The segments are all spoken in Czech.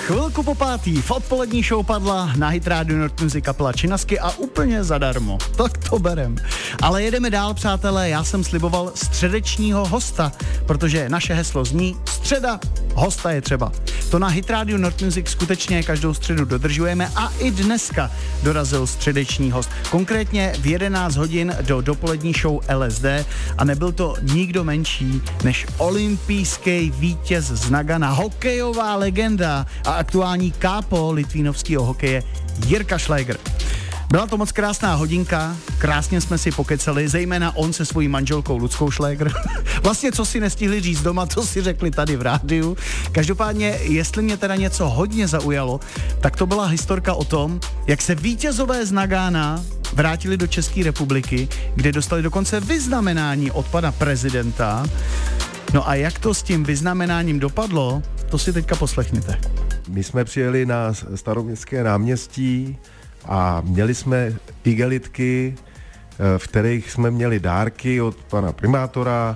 Chvilku po pátý v odpolední show padla na Hit Radio Nord Music kapela Činasky a úplně zadarmo. Tak to berem. Ale jedeme dál, přátelé, já jsem sliboval středečního hosta, protože naše heslo zní středa, hosta je třeba. To na Hit Radio Nord Music skutečně každou středu dodržujeme a i dneska dorazil středeční host. Konkrétně v 11 hodin do dopolední show LSD a nebyl to nikdo menší než olympijský vítěz z Nagana, hokejová legenda a aktuální kápo litvínovského hokeje Jirka Šléger. Byla to moc krásná hodinka, krásně jsme si pokeceli, zejména on se svojí manželkou Luckou Šléger. Vlastně, co si nestihli říct doma, to si řekli tady v rádiu. Každopádně, jestli mě teda něco hodně zaujalo, tak to byla historka o tom, jak se vítězové z Nagana vrátili do České republiky, kde dostali dokonce vyznamenání od pana prezidenta. No a jak to s tím vyznamenáním dopadlo, to si teďka poslechněte. My jsme přijeli na Staroměstské náměstí a měli jsme igelitky, v kterých jsme měli dárky od pana primátora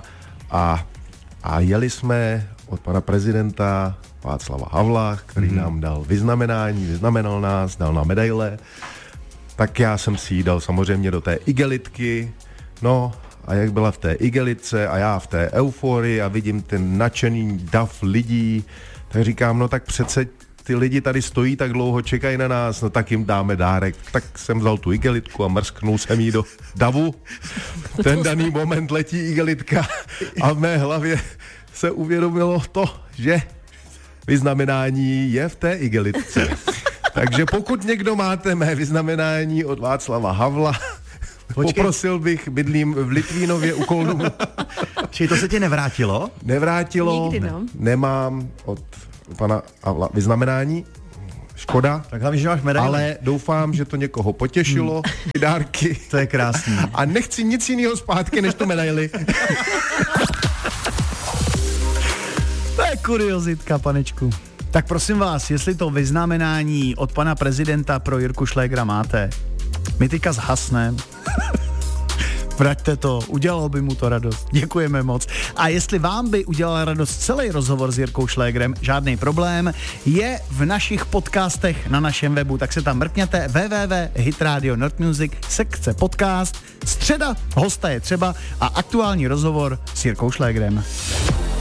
a jeli jsme od pana prezidenta Václava Havla, který nám dal vyznamenání, vyznamenal nás, dal nám medaile. Tak já jsem si ji dal samozřejmě do té igelitky, no a jak byla v té igelitce a já v té euforii a vidím ten nadšený dav lidí, tak říkám, no tak přece ty lidi tady stojí tak dlouho, čekají na nás, no tak jim dáme dárek. Tak jsem vzal tu igelitku a mrsknul jsem jí do davu. Ten daný moment letí igelitka a v mé hlavě se uvědomilo to, že vyznamenání je v té igelitce. Takže pokud někdo máte mé vyznamenání od Václava Havla, poprosil bych, bydlím v Litvínově u Kolnu. Čili to se ti nevrátilo? Nevrátilo, nikdy, no. Nemám od pana Havla vyznamenání, škoda. Tak hlavně, že máš medaile. Ale doufám, že to někoho potěšilo, ty dárky. To je krásný. A nechci nic jiného zpátky, než tu medaili. To je kuriozitka, panečku. Tak prosím vás, jestli to vyznamenání od pana prezidenta pro Jirku Šlégera máte, my teďka zhasneme. Vraťte to, udělalo by mu to radost. Děkujeme moc. A jestli vám by udělal radost celý rozhovor s Jirkou Šlégerem, žádný problém, je v našich podcastech na našem webu, tak se tam mrkněte www.hitradio Nord Music, sekce podcast, středa, hosta je třeba a aktuální rozhovor s Jirkou Šlégerem.